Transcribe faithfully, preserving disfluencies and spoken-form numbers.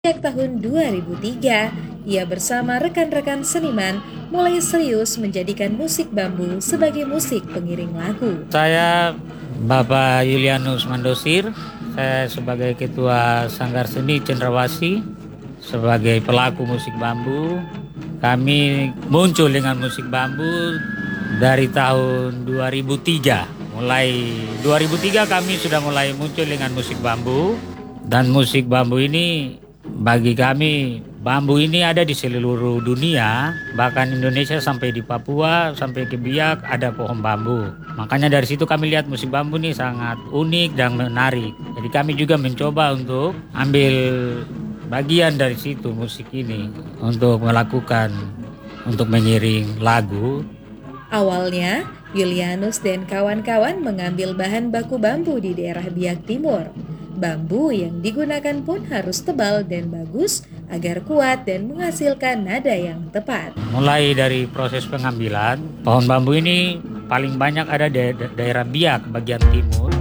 Sejak tahun dua ribu tiga, ia bersama rekan-rekan seniman mulai serius menjadikan musik bambu sebagai musik pengiring lagu. Saya Bapak Yulianus Mandosir, saya sebagai Ketua Sanggar Seni Cendrawasih, sebagai pelaku musik bambu. Kami muncul dengan musik bambu dari tahun dua ribu tiga. Mulai dua ribu tiga kami sudah mulai muncul dengan musik bambu. Dan musik bambu ini bagi kami, bambu ini ada di seluruh dunia, bahkan Indonesia sampai di Papua, sampai ke Biak ada pohon bambu. Makanya dari situ kami lihat musik bambu ini sangat unik dan menarik. Jadi kami juga mencoba untuk ambil bagian dari situ musik ini untuk melakukan, untuk mengiring lagu. Awalnya, Yulianus dan kawan-kawan mengambil bahan baku bambu di daerah Biak Timur. Bambu yang digunakan pun harus tebal dan bagus agar kuat dan menghasilkan nada yang tepat. Mulai dari proses pengambilan, pohon bambu ini paling banyak ada di daerah Biak bagian timur.